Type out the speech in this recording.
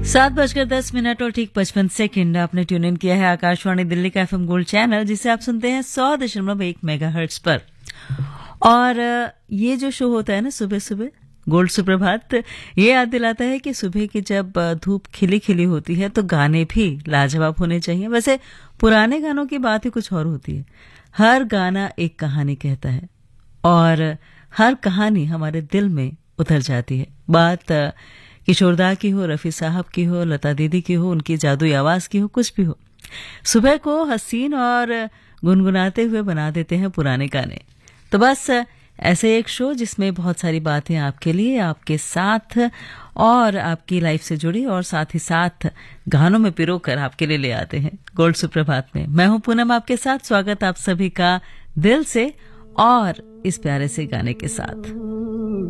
7:10 और ठीक 55 आपने ट्यून इन किया है आकाशवाणी दिल्ली का एफएम गोल्ड चैनल, जिसे आप सुनते हैं 100.1 मेगाहर्ट्ज पर। और ये जो शो होता है ना सुबह सुबह गोल्ड सुप्रभात, ये याद दिलाता है कि सुबह की जब धूप खिली खिली होती है तो गाने भी लाजवाब होने चाहिए। वैसे पुराने गानों की बात ही कुछ और होती है। हर गाना एक कहानी कहता है और हर कहानी हमारे दिल में उतर जाती है। बात किशोरदा की हो, रफी साहब की हो, लता दीदी की हो, उनकी जादुई आवाज की हो, कुछ भी हो, सुबह को हसीन और गुनगुनाते हुए बना देते हैं पुराने गाने। तो बस ऐसे एक शो जिसमें बहुत सारी बातें आपके लिए, आपके साथ और आपकी लाइफ से जुड़ी, और साथ ही साथ गानों में पिरोकर आपके लिए ले आते हैं गोल्ड सुप्रभात में। मैं हूं पूनम आपके साथ। स्वागत आप सभी का दिल से और इस प्यारे से गाने के साथ।